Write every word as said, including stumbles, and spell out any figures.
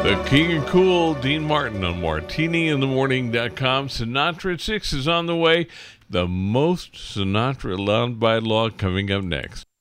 The King of Cool, Dean Martin on martini in the morning dot com. Sinatra at six is on the way. The most Sinatra allowed by law coming up next.